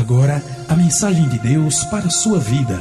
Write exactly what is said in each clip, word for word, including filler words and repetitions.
agora a mensagem de Deus para a sua vida.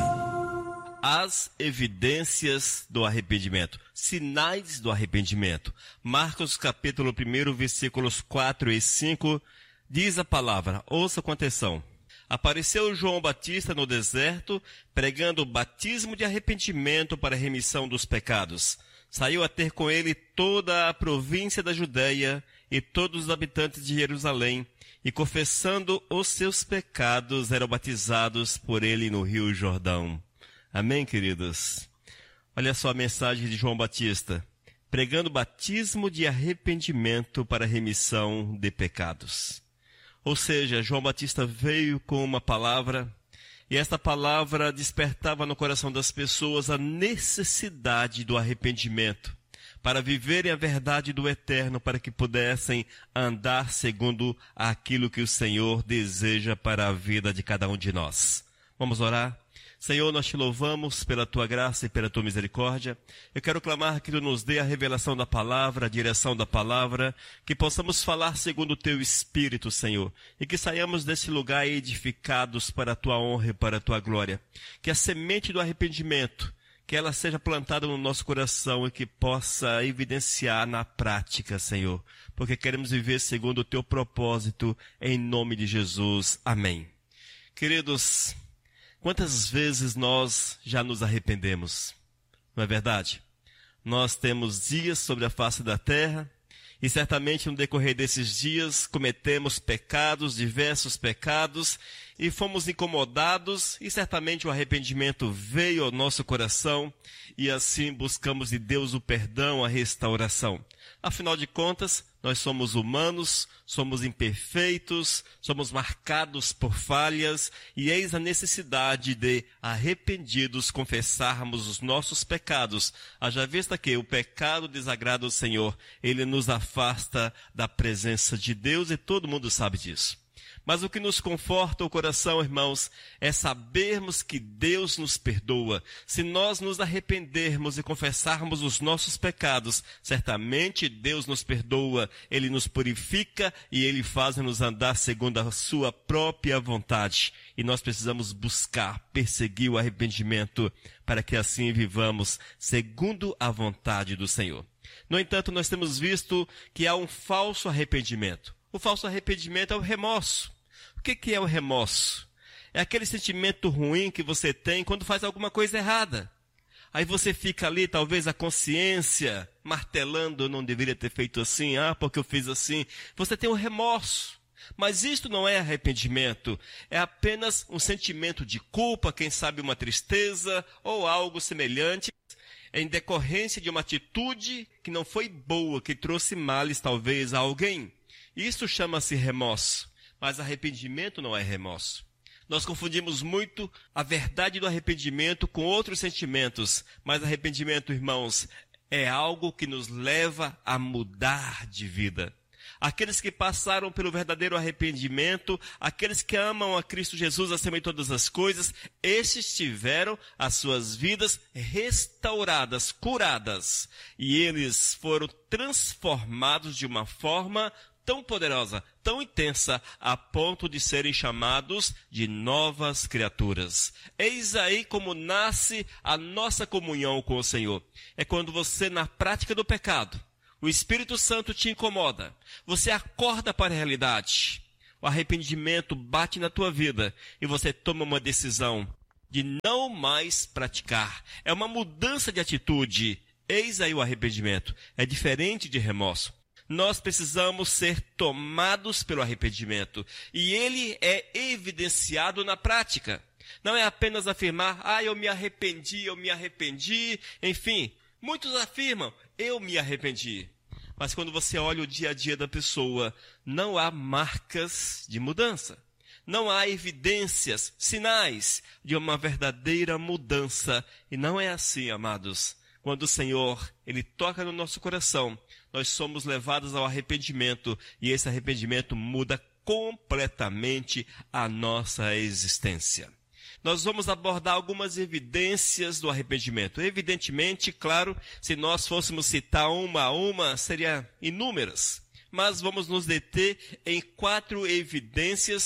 As evidências do arrependimento, sinais do arrependimento. Marcos capítulo um, versículos quatro e cinco, diz a palavra, ouça com atenção. Apareceu João Batista no deserto, pregando o batismo de arrependimento para a remissão dos pecados. Saiu a ter com ele toda a província da Judeia e todos os habitantes de Jerusalém, e confessando os seus pecados, eram batizados por ele no Rio Jordão. Amém, queridos? Olha só a mensagem de João Batista, pregando o batismo de arrependimento para a remissão de pecados. Ou seja, João Batista veio com uma palavra, e esta palavra despertava no coração das pessoas a necessidade do arrependimento, para viverem a verdade do eterno, para que pudessem andar segundo aquilo que o Senhor deseja para a vida de cada um de nós. Vamos orar? Senhor, nós te louvamos pela tua graça e pela tua misericórdia. Eu quero clamar que tu nos dê a revelação da palavra, a direção da palavra, que possamos falar segundo o teu Espírito, Senhor, e que saiamos desse lugar edificados para a tua honra e para a tua glória. Que a semente do arrependimento, que ela seja plantada no nosso coração e que possa evidenciar na prática, Senhor, porque queremos viver segundo o teu propósito, em nome de Jesus. Amém. Queridos, quantas vezes nós já nos arrependemos? Não é verdade? Nós temos dias sobre a face da terra e certamente no decorrer desses dias cometemos pecados, diversos pecados, e fomos incomodados e certamente o arrependimento veio ao nosso coração e assim buscamos de Deus o perdão, a restauração. Afinal de contas, nós somos humanos, somos imperfeitos, somos marcados por falhas e eis a necessidade de, arrependidos, confessarmos os nossos pecados. Haja vista que o pecado desagrada ao Senhor, ele nos afasta da presença de Deus e todo mundo sabe disso. Mas o que nos conforta o coração, irmãos, é sabermos que Deus nos perdoa. Se nós nos arrependermos e confessarmos os nossos pecados, certamente Deus nos perdoa, Ele nos purifica e Ele faz-nos andar segundo a sua própria vontade. E nós precisamos buscar, perseguir o arrependimento para que assim vivamos segundo a vontade do Senhor. No entanto, nós temos visto que há um falso arrependimento. O falso arrependimento é o remorso. O que que é o remorso? É aquele sentimento ruim que você tem quando faz alguma coisa errada. Aí você fica ali, talvez a consciência, martelando, eu não deveria ter feito assim, ah, porque eu fiz assim. Você tem um remorso. Mas isto não é arrependimento, é apenas um sentimento de culpa, quem sabe uma tristeza ou algo semelhante, em decorrência de uma atitude que não foi boa, que trouxe males talvez a alguém. Isso chama-se remorso, mas arrependimento não é remorso. Nós confundimos muito a verdade do arrependimento com outros sentimentos, mas arrependimento, irmãos, é algo que nos leva a mudar de vida. Aqueles que passaram pelo verdadeiro arrependimento, aqueles que amam a Cristo Jesus acima de todas as coisas, estes tiveram as suas vidas restauradas, curadas, e eles foram transformados de uma forma tão poderosa, tão intensa, a ponto de serem chamados de novas criaturas. Eis aí como nasce a nossa comunhão com o Senhor. É quando você, na prática do pecado, o Espírito Santo te incomoda, você acorda para a realidade, o arrependimento bate na tua vida e você toma uma decisão de não mais praticar. É uma mudança de atitude. Eis aí o arrependimento. É diferente de remorso. Nós precisamos ser tomados pelo arrependimento. E ele é evidenciado na prática. Não é apenas afirmar, ah, eu me arrependi, eu me arrependi. Enfim, muitos afirmam, eu me arrependi. Mas quando você olha o dia a dia da pessoa, não há marcas de mudança. Não há evidências, sinais de uma verdadeira mudança. E não é assim, amados. Quando o Senhor, Ele toca no nosso coração, nós somos levados ao arrependimento e esse arrependimento muda completamente a nossa existência. Nós vamos abordar algumas evidências do arrependimento. Evidentemente, claro, se nós fôssemos citar uma a uma, seriam inúmeras. Mas vamos nos deter em quatro evidências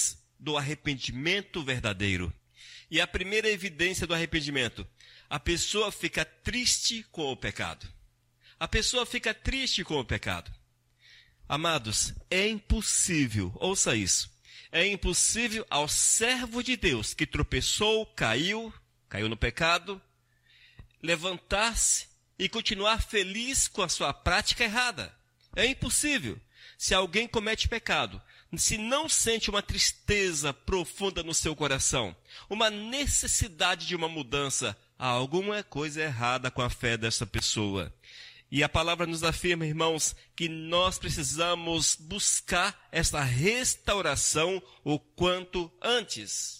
do arrependimento verdadeiro. E a primeira evidência do arrependimento, a pessoa fica triste com o pecado. A pessoa fica triste com o pecado. Amados, é impossível, ouça isso, é impossível ao servo de Deus que tropeçou, caiu, caiu no pecado, levantar-se e continuar feliz com a sua prática errada. É impossível. Se alguém comete pecado, se não sente uma tristeza profunda no seu coração, uma necessidade de uma mudança, há alguma coisa errada com a fé dessa pessoa. E a palavra nos afirma, irmãos, que nós precisamos buscar essa restauração o quanto antes.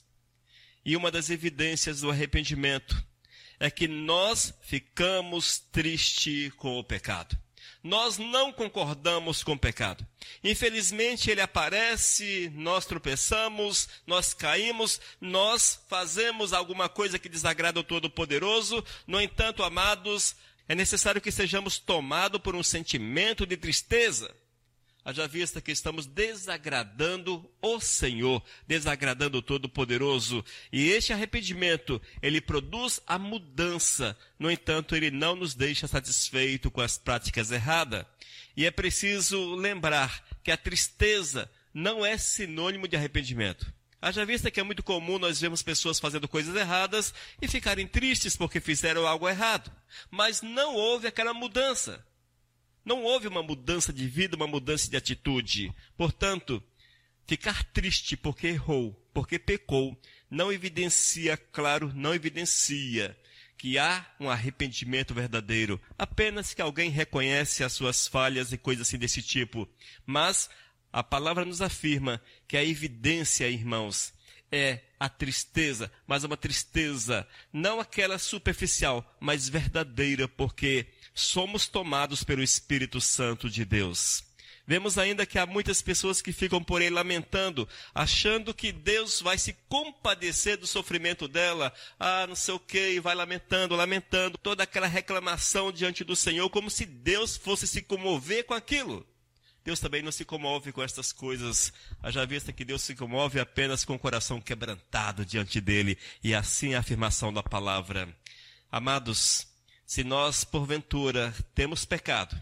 E uma das evidências do arrependimento é que nós ficamos tristes com o pecado. Nós não concordamos com o pecado. Infelizmente, ele aparece, nós tropeçamos, nós caímos, nós fazemos alguma coisa que desagrada o Todo-Poderoso. No entanto, amados, é necessário que sejamos tomados por um sentimento de tristeza. Haja vista que estamos desagradando o Senhor, desagradando o Todo-Poderoso. E este arrependimento, ele produz a mudança. No entanto, ele não nos deixa satisfeitos com as práticas erradas. E é preciso lembrar que a tristeza não é sinônimo de arrependimento. Haja vista que é muito comum nós vemos pessoas fazendo coisas erradas e ficarem tristes porque fizeram algo errado. Mas não houve aquela mudança. Não houve uma mudança de vida, uma mudança de atitude. Portanto, ficar triste porque errou, porque pecou, não evidencia, claro, não evidencia que há um arrependimento verdadeiro. Apenas que alguém reconhece as suas falhas e coisas assim desse tipo. Mas a palavra nos afirma que a evidência, irmãos, é a tristeza, mas uma tristeza não aquela superficial, mas verdadeira, porque somos tomados pelo Espírito Santo de Deus. Vemos ainda que há muitas pessoas que ficam por aí lamentando, achando que Deus vai se compadecer do sofrimento dela. Ah, não sei o quê, e vai lamentando, lamentando, toda aquela reclamação diante do Senhor, como se Deus fosse se comover com aquilo. Deus também não se comove com estas coisas. Haja vista que Deus se comove apenas com o coração quebrantado diante dele. E assim é a afirmação da palavra. Amados, se nós, porventura, temos pecado,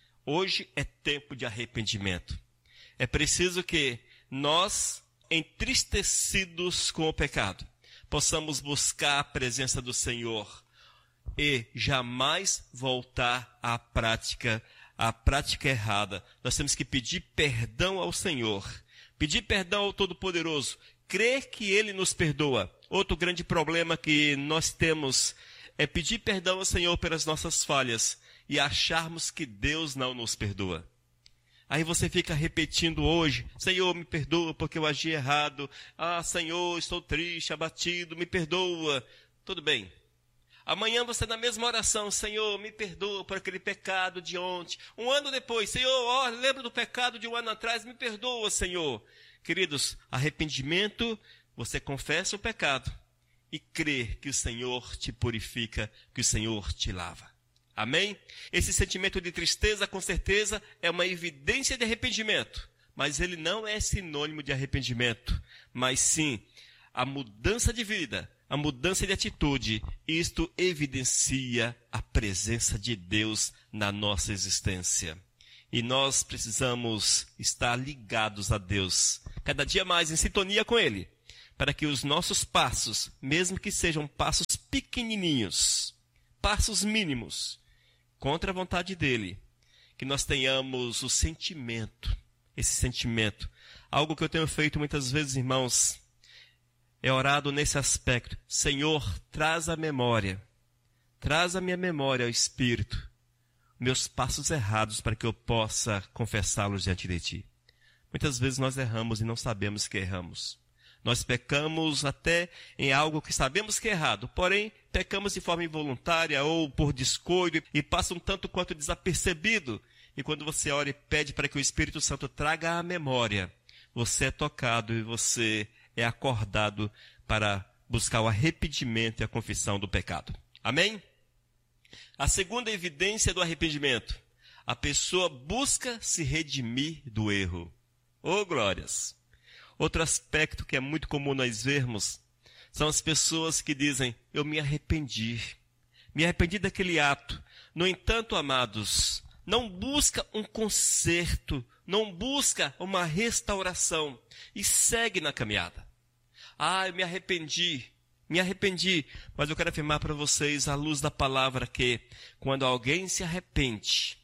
hoje é tempo de arrependimento. É preciso que nós, entristecidos com o pecado, possamos buscar a presença do Senhor e jamais voltar à prática a prática errada. Nós temos que pedir perdão ao Senhor, pedir perdão ao Todo-Poderoso, crer que Ele nos perdoa. Outro grande problema que nós temos é pedir perdão ao Senhor pelas nossas falhas e acharmos que Deus não nos perdoa. Aí você fica repetindo hoje, Senhor, me perdoa porque eu agi errado. Ah, Senhor, estou triste, abatido, me perdoa. Tudo bem. Amanhã você na mesma oração, Senhor, me perdoa por aquele pecado de ontem. Um ano depois, Senhor, ó, lembra do pecado de um ano atrás, me perdoa, Senhor. Queridos, arrependimento, você confessa o pecado e crê que o Senhor te purifica, que o Senhor te lava. Amém? Esse sentimento de tristeza, com certeza, é uma evidência de arrependimento, mas ele não é sinônimo de arrependimento, mas sim a mudança de vida, a mudança de atitude. Isto evidencia a presença de Deus na nossa existência. E nós precisamos estar ligados a Deus, cada dia mais em sintonia com Ele, para que os nossos passos, mesmo que sejam passos pequenininhos, passos mínimos, contra a vontade dEle, que nós tenhamos o sentimento, esse sentimento. Algo que eu tenho feito muitas vezes, irmãos, é orado nesse aspecto. Senhor, traz a memória, traz a minha memória ao Espírito, meus passos errados para que eu possa confessá-los diante de Ti. Muitas vezes nós erramos e não sabemos que erramos. Nós pecamos até em algo que sabemos que é errado, porém pecamos de forma involuntária ou por descuido e passa um tanto quanto desapercebido. E quando você ora e pede para que o Espírito Santo traga a memória, você é tocado e você é acordado para buscar o arrependimento e a confissão do pecado. Amém? A segunda evidência do arrependimento, a pessoa busca se redimir do erro. Oh, glórias! Outro aspecto que é muito comum nós vermos são as pessoas que dizem, eu me arrependi, me arrependi daquele ato. No entanto, amados, não busca um conserto, não busca uma restauração e segue na caminhada. Ah, eu me arrependi, me arrependi, mas eu quero afirmar para vocês, à luz da palavra, que quando alguém se arrepende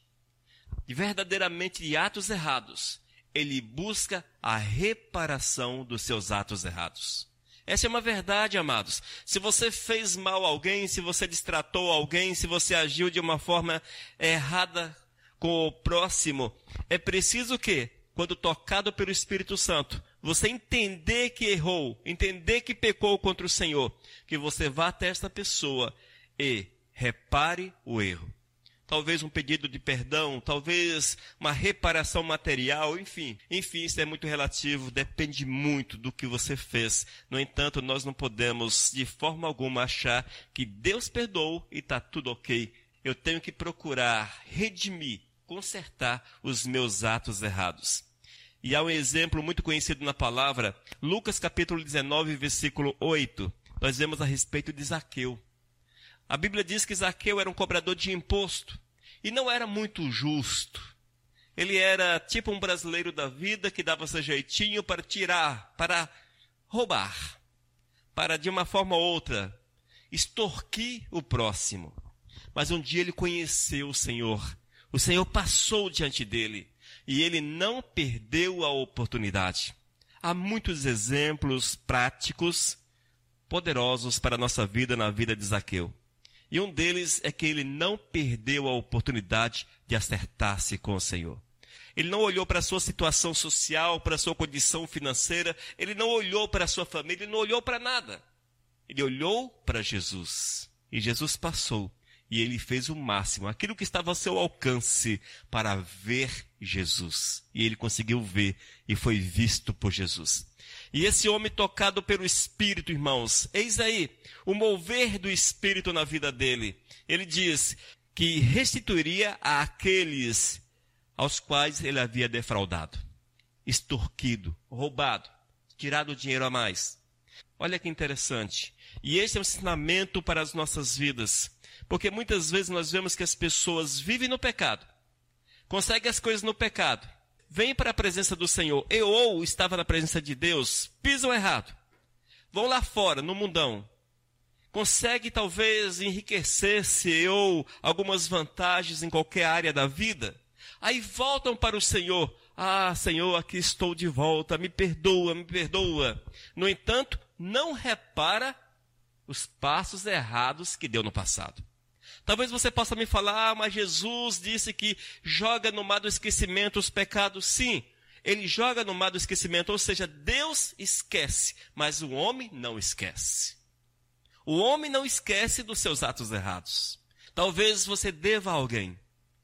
de verdadeiramente de atos errados, ele busca a reparação dos seus atos errados. Essa é uma verdade, amados. Se você fez mal a alguém, se você destratou alguém, se você agiu de uma forma errada com o próximo, é preciso que, quando tocado pelo Espírito Santo, você entender que errou, entender que pecou contra o Senhor, que você vá até esta pessoa e repare o erro. Talvez um pedido de perdão, talvez uma reparação material, enfim. Enfim, isso é muito relativo, depende muito do que você fez. No entanto, nós não podemos, de forma alguma, achar que Deus perdoou e está tudo ok. Eu tenho que procurar redimir, consertar os meus atos errados. E há um exemplo muito conhecido na palavra, Lucas capítulo dezenove, versículo oito. Nós vemos a respeito de Zaqueu. A Bíblia diz que Zaqueu era um cobrador de imposto e não era muito justo. Ele era tipo um brasileiro da vida que dava seu jeitinho para tirar, para roubar, para de uma forma ou outra extorquir o próximo. Mas um dia ele conheceu o Senhor. O Senhor passou diante dele e ele não perdeu a oportunidade. Há muitos exemplos práticos, poderosos para a nossa vida, na vida de Zaqueu. E um deles é que ele não perdeu a oportunidade de acertar-se com o Senhor. Ele não olhou para a sua situação social, para a sua condição financeira, ele não olhou para a sua família, ele não olhou para nada. Ele olhou para Jesus. E Jesus passou. E ele fez o máximo, aquilo que estava ao seu alcance, para ver Jesus. E ele conseguiu ver e foi visto por Jesus. E esse homem tocado pelo Espírito, irmãos, eis aí o mover do Espírito na vida dele. Ele diz que restituiria àqueles aos quais ele havia defraudado, extorquido, roubado, tirado dinheiro a mais. Olha que interessante. E esse é um ensinamento para as nossas vidas. Porque muitas vezes nós vemos que as pessoas vivem no pecado, conseguem as coisas no pecado, vêm para a presença do Senhor, e ou estava na presença de Deus, pisam errado, vão lá fora, no mundão, conseguem talvez enriquecer-se ou algumas vantagens em qualquer área da vida, aí voltam para o Senhor, ah, Senhor, aqui estou de volta, me perdoa, me perdoa. No entanto, não repara os passos errados que deu no passado. Talvez você possa me falar, ah, mas Jesus disse que joga no mar do esquecimento os pecados. Sim, ele joga no mar do esquecimento, ou seja, Deus esquece, mas o homem não esquece. O homem não esquece dos seus atos errados. Talvez você deva a alguém,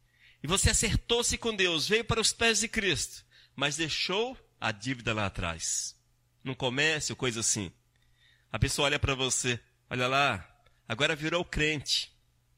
e você acertou-se com Deus, veio para os pés de Cristo, mas deixou a dívida lá atrás. Num comércio, coisa assim. A pessoa olha para você, olha lá, agora virou crente.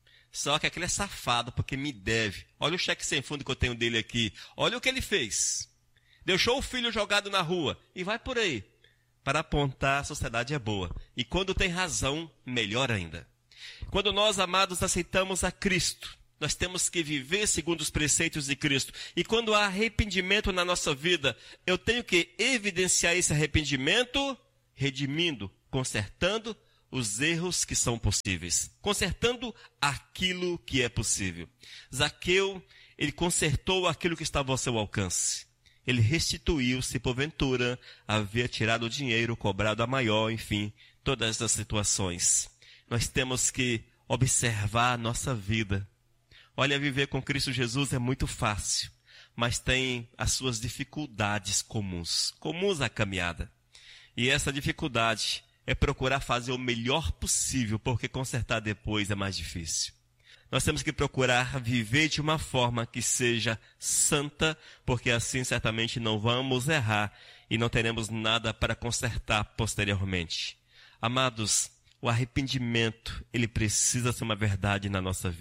Só que aquele é safado, porque me deve. Olha o cheque sem fundo que eu tenho dele aqui. Olha o que ele fez. Deixou o filho jogado na rua. E vai por aí. Para apontar, a sociedade é boa. E quando tem razão, melhor ainda. Quando nós, amados, aceitamos a Cristo, nós temos que viver segundo os preceitos de Cristo. E quando há arrependimento na nossa vida, eu tenho que evidenciar esse arrependimento, redimindo, consertando os erros que são possíveis, consertando aquilo que é possível. Zaqueu, ele consertou aquilo que estava ao seu alcance. Ele restituiu, se porventura havia tirado o dinheiro, cobrado a maior, enfim, todas as situações. Nós temos que observar a nossa vida. Olha, viver com Cristo Jesus é muito fácil, mas tem as suas dificuldades comuns, comuns à caminhada. E essa dificuldade é procurar fazer o melhor possível, porque consertar depois é mais difícil. Nós temos que procurar viver de uma forma que seja santa, porque assim certamente não vamos errar e não teremos nada para consertar posteriormente. Amados, o arrependimento, ele precisa ser uma verdade na nossa vida.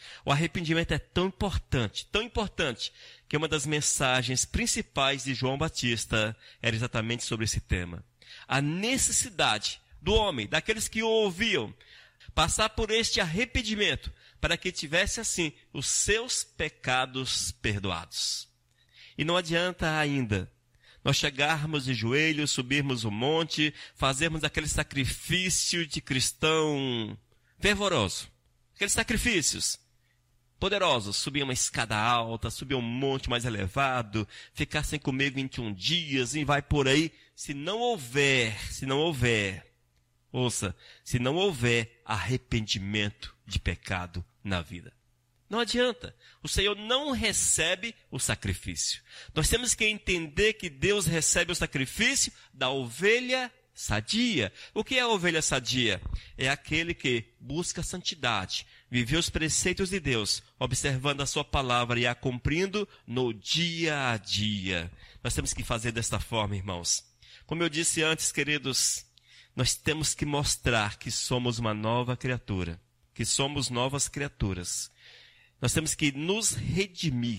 O arrependimento é tão importante, tão importante, que uma das mensagens principais de João Batista era exatamente sobre esse tema. A necessidade do homem, daqueles que o ouviam, passar por este arrependimento, para que tivesse assim os seus pecados perdoados. E não adianta ainda nós chegarmos de joelhos, subirmos o monte, fazermos aquele sacrifício de cristão fervoroso. Aqueles sacrifícios poderosos, subir uma escada alta, subir um monte mais elevado, ficar sem comer vinte e um dias e vai por aí. Se não houver, se não houver, ouça, se não houver arrependimento de pecado na vida. Não adianta. O Senhor não recebe o sacrifício. Nós temos que entender que Deus recebe o sacrifício da ovelha sadia. O que é a ovelha sadia? É aquele que busca a santidade, vive os preceitos de Deus, observando a sua palavra e a cumprindo no dia a dia. Nós temos que fazer desta forma, irmãos. Como eu disse antes, queridos, nós temos que mostrar que somos uma nova criatura, que somos novas criaturas. Nós temos que nos redimir,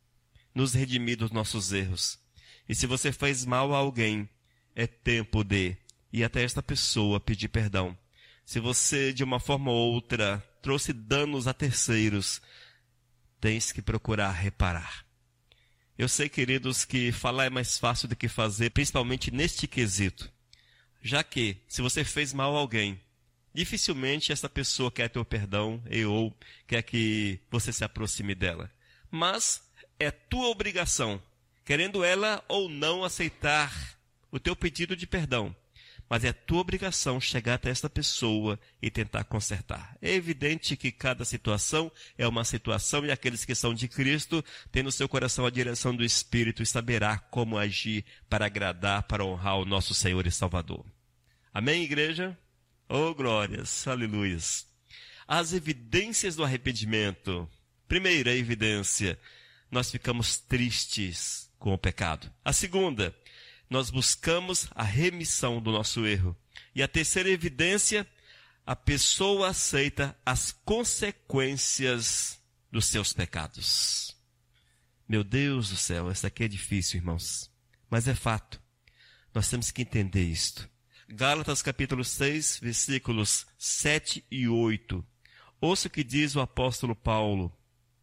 nos redimir dos nossos erros. E se você fez mal a alguém, é tempo de ir até esta pessoa pedir perdão. Se você, de uma forma ou outra, trouxe danos a terceiros, tens que procurar reparar. Eu sei, queridos, que falar é mais fácil do que fazer, principalmente neste quesito. Já que, se você fez mal a alguém, dificilmente essa pessoa quer teu perdão e ou quer que você se aproxime dela. Mas é tua obrigação, querendo ela ou não aceitar o teu pedido de perdão. Mas é tua obrigação chegar até esta pessoa e tentar consertar. É evidente que cada situação é uma situação e aqueles que são de Cristo têm no seu coração a direção do Espírito e saberá como agir para agradar, para honrar o nosso Senhor e Salvador. Amém, igreja? Oh, glórias, aleluias. As evidências do arrependimento. Primeira evidência, nós ficamos tristes com o pecado. A segunda, nós buscamos a remissão do nosso erro. E a terceira evidência, a pessoa aceita as consequências dos seus pecados. Meu Deus do céu, isso aqui é difícil, irmãos. Mas é fato. Nós temos que entender isto. Gálatas capítulo seis, versículos sete e oito. Ouça o que diz o apóstolo Paulo.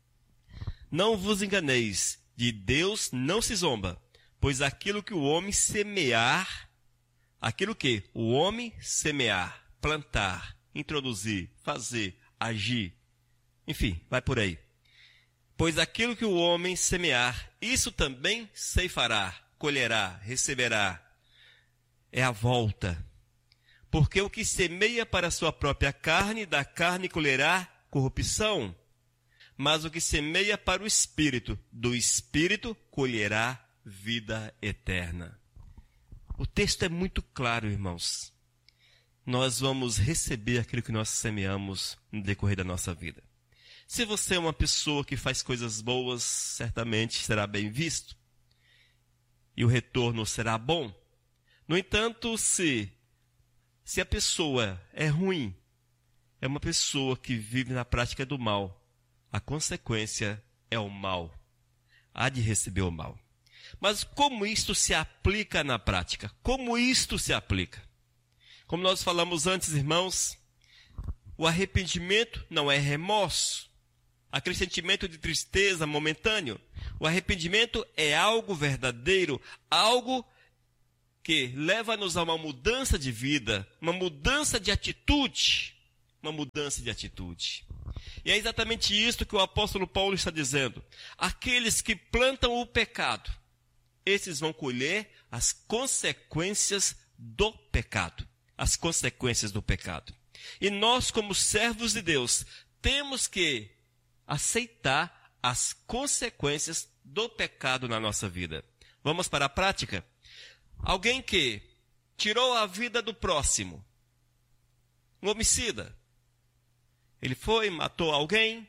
Não vos enganeis, de Deus não se zomba, pois aquilo que o homem semear, aquilo que o homem semear, plantar, introduzir, fazer, agir, enfim, vai por aí. Pois aquilo que o homem semear, isso também ceifará, colherá, receberá. É a volta. Porque o que semeia para a sua própria carne, da carne colherá corrupção. Mas o que semeia para o Espírito, do Espírito colherá vida eterna. O texto é muito claro, irmãos. Nós vamos receber aquilo que nós semeamos no decorrer da nossa vida. Se você é uma pessoa que faz coisas boas, certamente será bem visto. E o retorno será bom. No entanto, se, se a pessoa é ruim, é uma pessoa que vive na prática do mal, a consequência é o mal. Há de receber o mal. Mas como isto se aplica na prática? Como isto se aplica? Como nós falamos antes, irmãos, o arrependimento não é remorso, aquele sentimento de tristeza momentâneo. O arrependimento é algo verdadeiro, algo que leva-nos a uma mudança de vida, uma mudança de atitude, uma mudança de atitude. E é exatamente isso que o apóstolo Paulo está dizendo. Aqueles que plantam o pecado, esses vão colher as consequências do pecado. As consequências do pecado. E nós, como servos de Deus, temos que aceitar as consequências do pecado na nossa vida. Vamos para a prática? Alguém que tirou a vida do próximo, um homicida, ele foi, matou alguém,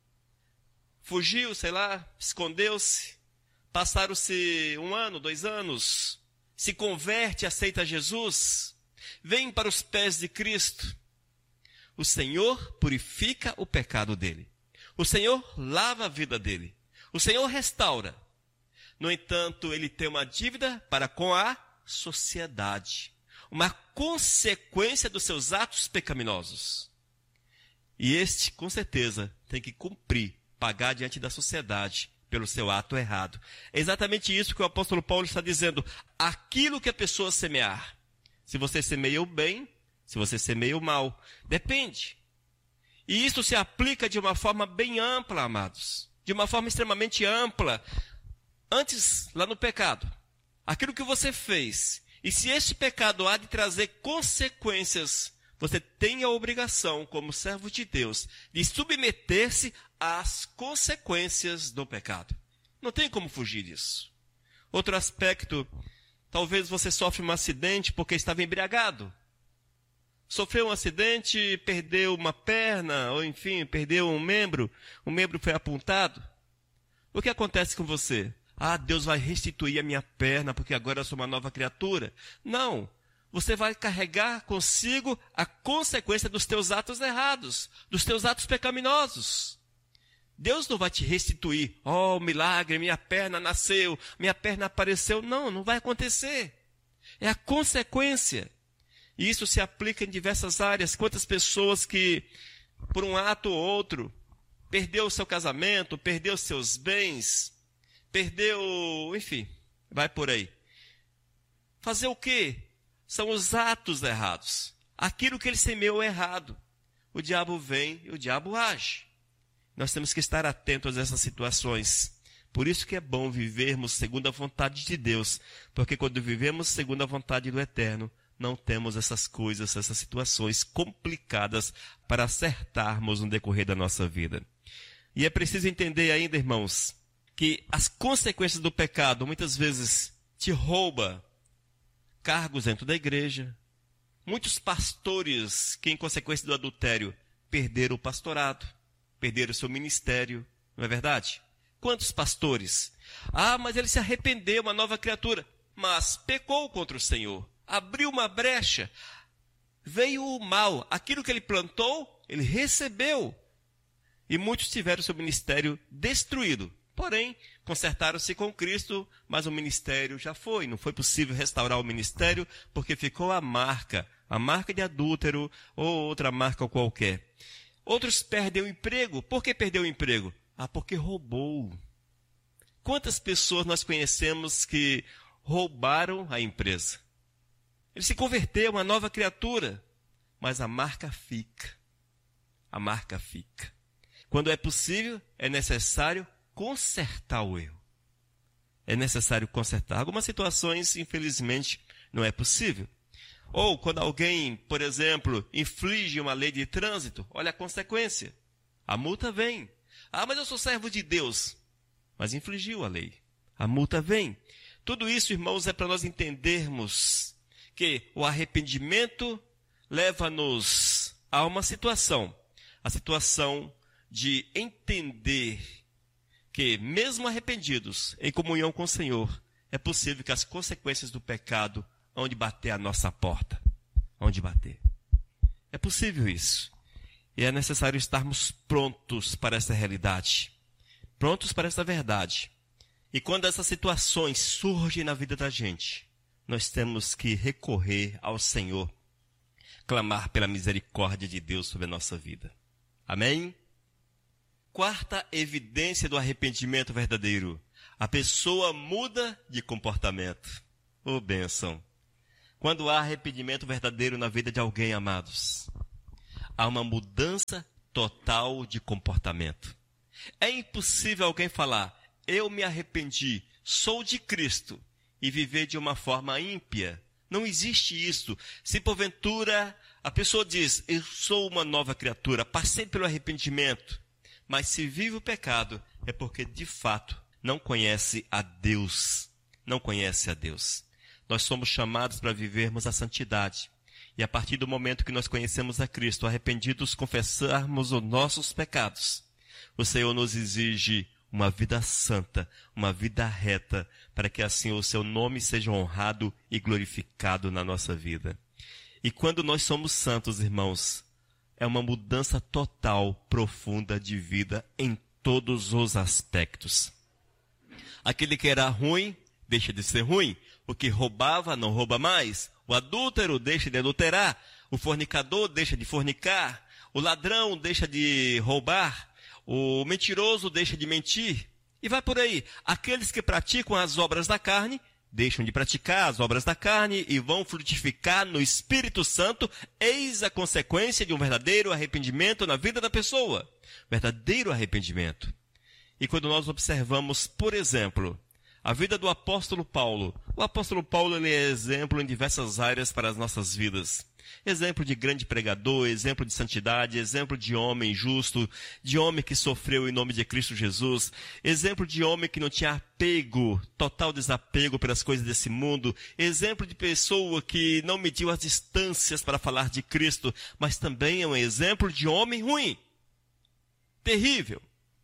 fugiu, sei lá, escondeu-se, passaram-se um ano, dois anos, se converte, aceita Jesus, vem para os pés de Cristo. O Senhor purifica o pecado dele. O Senhor lava a vida dele. O Senhor restaura. No entanto, ele tem uma dívida para com a sociedade. Uma consequência dos seus atos pecaminosos. E este, com certeza, tem que cumprir, pagar diante da sociedade pelo seu ato errado. É exatamente isso que o apóstolo Paulo está dizendo. Aquilo que a pessoa semear. Se você semeia o bem, se você semeia o mal, depende. E isso se aplica de uma forma bem ampla, amados. De uma forma extremamente ampla. Antes, lá no pecado, aquilo que você fez, e se este pecado há de trazer consequências, você tem a obrigação, como servo de Deus, de submeter-se às consequências do pecado. Não tem como fugir disso. Outro aspecto, talvez você sofra um acidente porque estava embriagado. Sofreu um acidente, perdeu uma perna, ou enfim, perdeu um membro, um membro foi apontado. O que acontece com você? Ah, Deus vai restituir a minha perna, porque agora eu sou uma nova criatura. Não, você vai carregar consigo a consequência dos teus atos errados, dos teus atos pecaminosos. Deus não vai te restituir. Oh, milagre, minha perna nasceu, minha perna apareceu. Não, não vai acontecer. É a consequência. E isso se aplica em diversas áreas. Quantas pessoas que, por um ato ou outro, perdeu o seu casamento, perdeu os seus bens, perdeu, enfim, vai por aí. Fazer o quê? São os atos errados. Aquilo que ele semeou é errado. O diabo vem e o diabo age. Nós temos que estar atentos a essas situações. Por isso que é bom vivermos segundo a vontade de Deus. Porque quando vivemos segundo a vontade do Eterno, não temos essas coisas, essas situações complicadas para acertarmos no decorrer da nossa vida. E é preciso entender ainda, irmãos, que as consequências do pecado muitas vezes te rouba cargos dentro da igreja. Muitos pastores que, em consequência do adultério, perderam o pastorado, perderam o seu ministério, não é verdade? Quantos pastores? Ah, mas ele se arrependeu, uma nova criatura, mas pecou contra o Senhor, abriu uma brecha, veio o mal, aquilo que ele plantou, ele recebeu. E muitos tiveram seu ministério destruído. Porém, consertaram-se com Cristo, mas o ministério já foi. Não foi possível restaurar o ministério porque ficou a marca, a marca de adúltero ou outra marca qualquer. Outros perdem o emprego. Por que perdeu o emprego? Ah, porque roubou. Quantas pessoas nós conhecemos que roubaram a empresa? Ele se converteu, uma nova criatura, mas a marca fica. A marca fica. Quando é possível, é necessário consertar o erro. É necessário consertar. Algumas situações, infelizmente, não é possível. Ou quando alguém, por exemplo, inflige uma lei de trânsito, olha a consequência. A multa vem. Ah, mas eu sou servo de Deus. Mas infligiu a lei. A multa vem. Tudo isso, irmãos, é para nós entendermos que o arrependimento leva-nos a uma situação. A situação de entender que, mesmo arrependidos, em comunhão com o Senhor, é possível que as consequências do pecado hão de bater à nossa porta. Hão de bater. É possível isso. E é necessário estarmos prontos para essa realidade. Prontos para essa verdade. E quando essas situações surgem na vida da gente, nós temos que recorrer ao Senhor, clamar pela misericórdia de Deus sobre a nossa vida. Amém? Quarta evidência do arrependimento verdadeiro. A pessoa muda de comportamento. Ô bênção! Quando há arrependimento verdadeiro na vida de alguém, amados, há uma mudança total de comportamento. É impossível alguém falar, eu me arrependi, sou de Cristo, e viver de uma forma ímpia. Não existe isso. Se porventura a pessoa diz, eu sou uma nova criatura, passei pelo arrependimento, mas se vive o pecado, é porque de fato não conhece a Deus. Não conhece a Deus. Nós somos chamados para vivermos a santidade. E a partir do momento que nós conhecemos a Cristo, arrependidos, confessarmos os nossos pecados, o Senhor nos exige uma vida santa, uma vida reta, para que assim o seu nome seja honrado e glorificado na nossa vida. E quando nós somos santos, irmãos, é uma mudança total, profunda de vida em todos os aspectos. Aquele que era ruim, deixa de ser ruim. O que roubava, não rouba mais. O adúltero deixa de adulterar. O fornicador deixa de fornicar. O ladrão deixa de roubar. O mentiroso deixa de mentir. E vai por aí. Aqueles que praticam as obras da carne, deixam de praticar as obras da carne e vão frutificar no Espírito Santo. Eis a consequência de um verdadeiro arrependimento na vida da pessoa. Verdadeiro arrependimento. E quando nós observamos, por exemplo, a vida do apóstolo Paulo. O apóstolo Paulo ele é exemplo em diversas áreas para as nossas vidas. Exemplo de grande pregador, exemplo de santidade, exemplo de homem justo, de homem que sofreu em nome de Cristo Jesus, exemplo de homem que não tinha apego, total desapego pelas coisas desse mundo, exemplo de pessoa que não mediu as distâncias para falar de Cristo, mas também é um exemplo de homem ruim, terrível.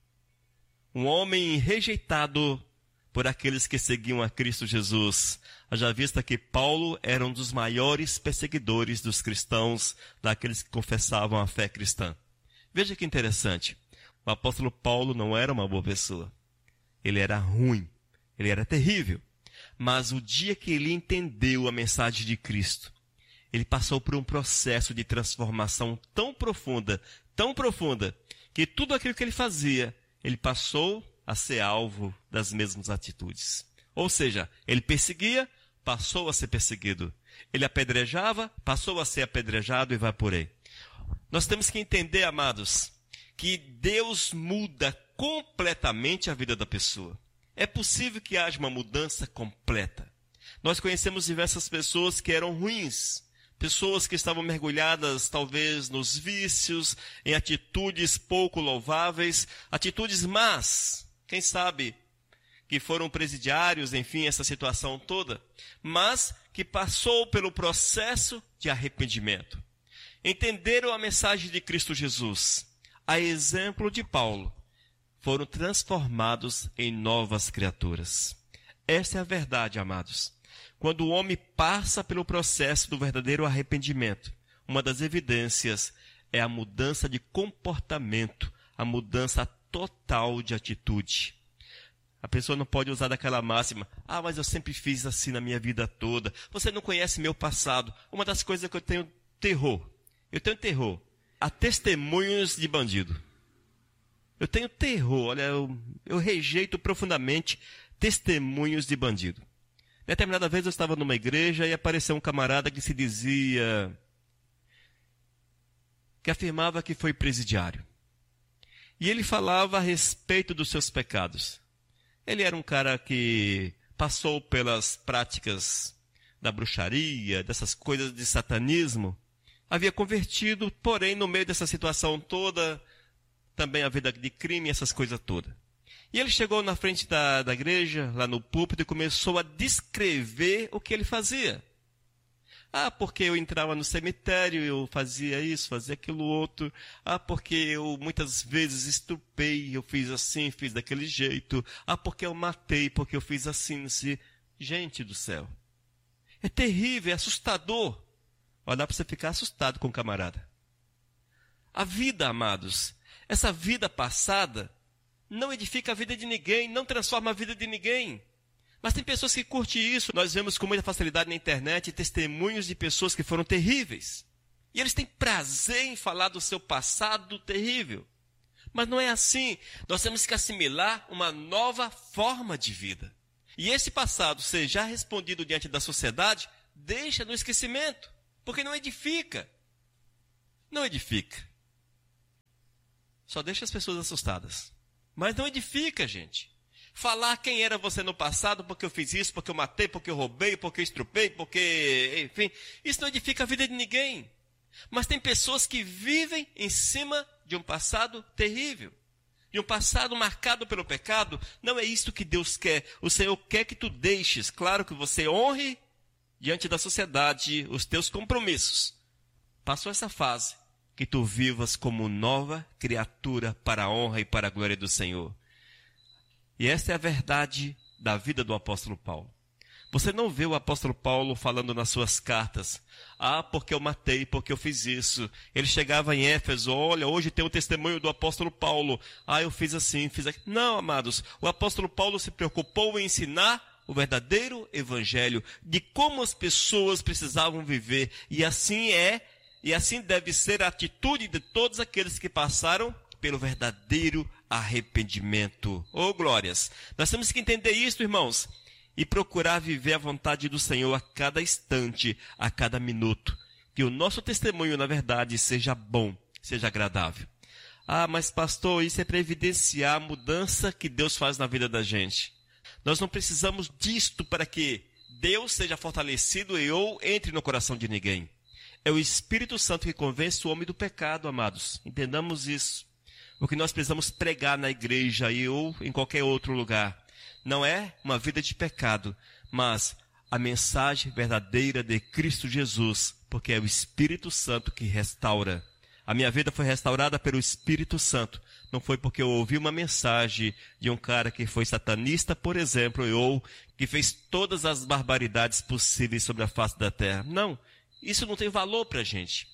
Um homem rejeitado por aqueles que seguiam a Cristo Jesus. Haja vista que Paulo era um dos maiores perseguidores dos cristãos, daqueles que confessavam a fé cristã. Veja que interessante. O apóstolo Paulo não era uma boa pessoa. Ele era ruim. Ele era terrível. Mas o dia que ele entendeu a mensagem de Cristo, ele passou por um processo de transformação tão profunda, tão profunda, que tudo aquilo que ele fazia, ele passou a ser alvo das mesmas atitudes. Ou seja, ele perseguia, passou a ser perseguido. Ele apedrejava, passou a ser apedrejado e vai por aí. Nós temos que entender, amados, que Deus muda completamente a vida da pessoa. É possível que haja uma mudança completa. Nós conhecemos diversas pessoas que eram ruins, pessoas que estavam mergulhadas talvez nos vícios, em atitudes pouco louváveis, atitudes más. Quem sabe que foram presidiários, enfim, essa situação toda, mas que passou pelo processo de arrependimento. Entenderam a mensagem de Cristo Jesus. A exemplo de Paulo, foram transformados em novas criaturas. Essa é a verdade, amados. Quando o homem passa pelo processo do verdadeiro arrependimento, uma das evidências é a mudança de comportamento, a mudança total de atitude. A pessoa não pode usar daquela máxima, ah, mas eu sempre fiz assim na minha vida toda. Você não conhece meu passado. Uma das coisas que eu tenho terror, eu tenho terror a testemunhos de bandido. Eu tenho terror, olha, eu, eu rejeito profundamente testemunhos de bandido. Determinada vez eu estava numa igreja e apareceu um camarada que se dizia, que afirmava que foi presidiário. E ele falava a respeito dos seus pecados. Ele era um cara que passou pelas práticas da bruxaria, dessas coisas de satanismo. Havia convertido, porém, no meio dessa situação toda, também a vida de crime, essas coisas todas. E ele chegou na frente da, da igreja, lá no púlpito, e começou a descrever o que ele fazia. Ah, porque eu entrava no cemitério, eu fazia isso, fazia aquilo outro. Ah, porque eu muitas vezes estupei, eu fiz assim, fiz daquele jeito. Ah, porque eu matei, porque eu fiz assim, assim. Gente do céu. É terrível, é assustador. Olha, dá para você ficar assustado com o camarada. A vida, amados, essa vida passada não edifica a vida de ninguém, não transforma a vida de ninguém. Mas tem pessoas que curtem isso. Nós vemos com muita facilidade na internet testemunhos de pessoas que foram terríveis. E eles têm prazer em falar do seu passado terrível. Mas não é assim. Nós temos que assimilar uma nova forma de vida. E esse passado ser já respondido diante da sociedade, deixa no esquecimento. Porque não edifica. Não edifica. Só deixa as pessoas assustadas. Mas não edifica, gente. Falar quem era você no passado, porque eu fiz isso, porque eu matei, porque eu roubei, porque eu estrupei, porque... enfim, isso não edifica a vida de ninguém. Mas tem pessoas que vivem em cima de um passado terrível. De um passado marcado pelo pecado. Não é isso que Deus quer. O Senhor quer que tu deixes. Claro que você honre diante da sociedade os teus compromissos. Passou essa fase. Que tu vivas como nova criatura para a honra e para a glória do Senhor. E essa é a verdade da vida do apóstolo Paulo. Você não vê o apóstolo Paulo falando nas suas cartas, ah, porque eu matei, porque eu fiz isso. Ele chegava em Éfeso, olha, hoje tem o testemunho do apóstolo Paulo. Ah, eu fiz assim, fiz aquilo. Não, amados, o apóstolo Paulo se preocupou em ensinar o verdadeiro evangelho, de como as pessoas precisavam viver. E assim é, e assim deve ser a atitude de todos aqueles que passaram pelo verdadeiro arrependimento. Oh, glórias! Nós temos que entender isso, irmãos, e procurar viver a vontade do Senhor a cada instante, a cada minuto. Que o nosso testemunho, na verdade, seja bom, seja agradável. Ah, mas pastor, isso é para evidenciar a mudança que Deus faz na vida da gente. Nós não precisamos disto para que Deus seja fortalecido e ou entre no coração de ninguém. É o Espírito Santo que convence o homem do pecado, amados. Entendamos isso. O que nós precisamos pregar na igreja e ou em qualquer outro lugar não é uma vida de pecado, mas a mensagem verdadeira de Cristo Jesus, porque é o Espírito Santo que restaura. A minha vida foi restaurada pelo Espírito Santo. Não foi porque eu ouvi uma mensagem de um cara que foi satanista, por exemplo, ou que fez todas as barbaridades possíveis sobre a face da terra. Não, isso não tem valor para a gente.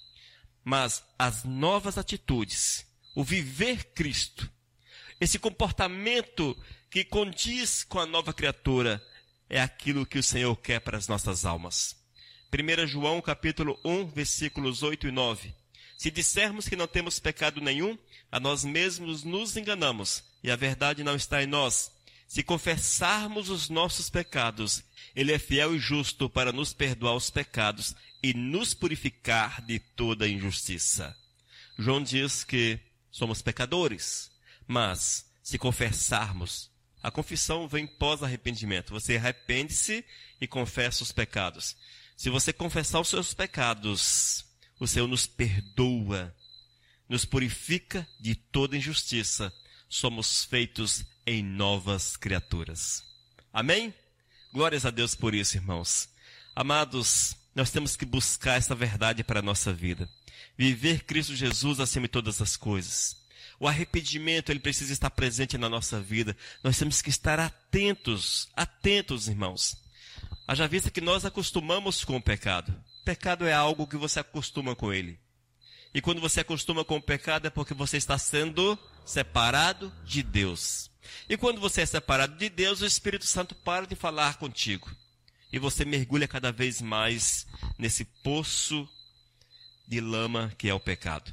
Mas as novas atitudes, o viver Cristo, esse comportamento que condiz com a nova criatura, é aquilo que o Senhor quer para as nossas almas. primeiro João capítulo um, versículos oito e nove. Se dissermos que não temos pecado nenhum, a nós mesmos nos enganamos, e a verdade não está em nós. Se confessarmos os nossos pecados, Ele é fiel e justo para nos perdoar os pecados e nos purificar de toda injustiça. João diz que somos pecadores, mas se confessarmos, a confissão vem pós-arrependimento. Você arrepende-se e confessa os pecados. Se você confessar os seus pecados, o Senhor nos perdoa, nos purifica de toda injustiça. Somos feitos em novas criaturas. Amém? Glórias a Deus por isso, irmãos. Amados, nós temos que buscar essa verdade para a nossa vida. Viver Cristo Jesus acima de todas as coisas. O arrependimento, ele precisa estar presente na nossa vida. Nós temos que estar atentos, atentos, irmãos. Haja vista que nós acostumamos com o pecado. Pecado é algo que você acostuma com ele. E quando você acostuma com o pecado é porque você está sendo separado de Deus. E quando você é separado de Deus, o Espírito Santo para de falar contigo. E você mergulha cada vez mais nesse poço de lama que é o pecado.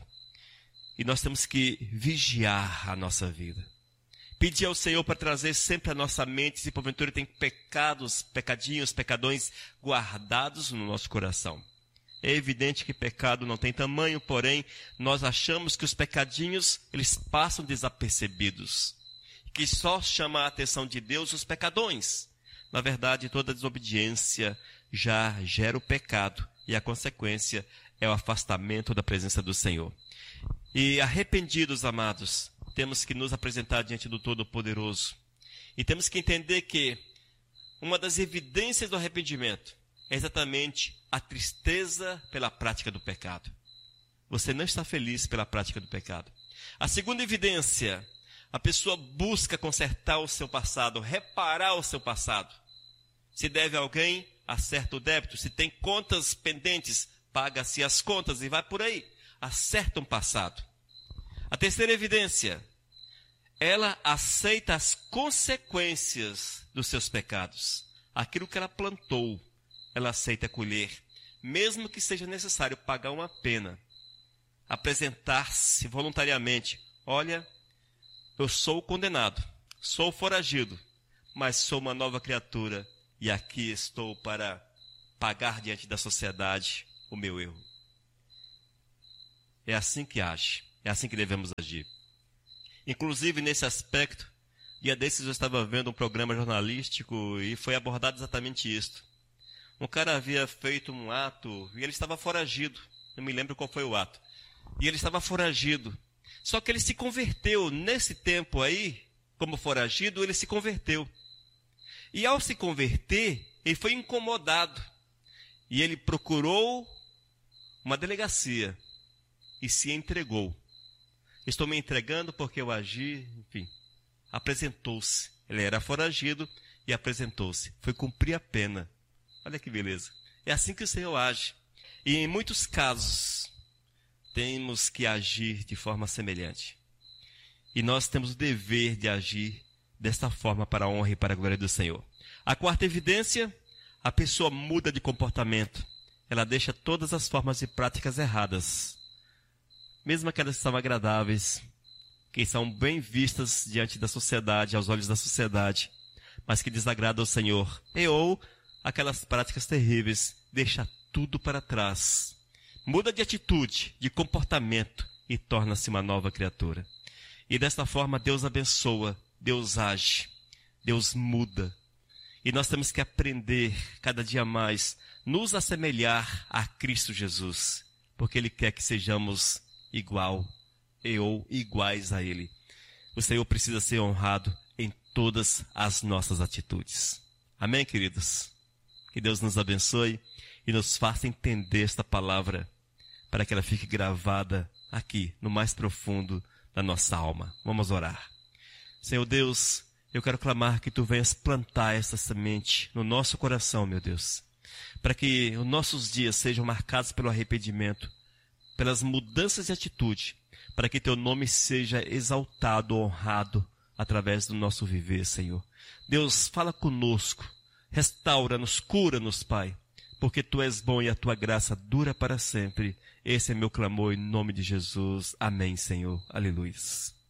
E nós temos que vigiar a nossa vida. Pedir ao Senhor para trazer sempre à nossa mente se porventura tem pecados, pecadinhos, pecadões guardados no nosso coração. É evidente que pecado não tem tamanho, porém, nós achamos que os pecadinhos, eles passam desapercebidos. Que só chama a atenção de Deus os pecadões. Na verdade, toda desobediência já gera o pecado e a consequência é o afastamento da presença do Senhor. E arrependidos, amados, temos que nos apresentar diante do Todo-Poderoso. E temos que entender que uma das evidências do arrependimento é exatamente a tristeza pela prática do pecado. Você não está feliz pela prática do pecado. A segunda evidência, a pessoa busca consertar o seu passado, reparar o seu passado. Se deve a alguém, acerta o débito. Se tem contas pendentes, paga-se as contas e vai por aí. Acerta um passado. A terceira evidência, ela aceita as consequências dos seus pecados. Aquilo que ela plantou, ela aceita colher, mesmo que seja necessário pagar uma pena. Apresentar-se voluntariamente. Olha, eu sou condenado, sou foragido, mas sou uma nova criatura e aqui estou para pagar diante da sociedade o meu erro. É assim que age, é assim que devemos agir. Inclusive, nesse aspecto, dia desses eu estava vendo um programa jornalístico e foi abordado exatamente isto. Um cara havia feito um ato e ele estava foragido. Não me lembro qual foi o ato. E ele estava foragido. Só que ele se converteu. Nesse tempo aí, como foragido, ele se converteu. E ao se converter, ele foi incomodado. E ele procurou uma delegacia e se entregou. Estou me entregando porque eu agi, enfim. Apresentou-se. Ele era foragido e apresentou-se. Foi cumprir a pena. Olha que beleza. É assim que o Senhor age. E em muitos casos, temos que agir de forma semelhante. E nós temos o dever de agir desta forma para a honra e para a glória do Senhor. A quarta evidência, a pessoa muda de comportamento. Ela deixa todas as formas e práticas erradas, mesmo aquelas que são agradáveis, que são bem vistas diante da sociedade, aos olhos da sociedade, mas que desagradam ao Senhor. E ou aquelas práticas terríveis, deixa tudo para trás. Muda de atitude, de comportamento e torna-se uma nova criatura. E desta forma Deus abençoa, Deus age, Deus muda. E nós temos que aprender cada dia mais, nos assemelhar a Cristo Jesus, porque Ele quer que sejamos igual e ou iguais a Ele. O Senhor precisa ser honrado em todas as nossas atitudes. Amém, queridos? Que Deus nos abençoe e nos faça entender esta palavra, para que ela fique gravada aqui, no mais profundo da nossa alma. Vamos orar. Senhor Deus, eu quero clamar que Tu venhas plantar essa semente no nosso coração, meu Deus, para que os nossos dias sejam marcados pelo arrependimento, pelas mudanças de atitude, para que Teu nome seja exaltado, honrado, através do nosso viver, Senhor. Deus, fala conosco, restaura-nos, cura-nos, Pai, porque Tu és bom e a Tua graça dura para sempre. Esse é meu clamor em nome de Jesus. Amém, Senhor. Aleluia.